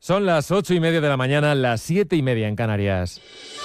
Son las 8:30 de la mañana, las 7:30 en Canarias.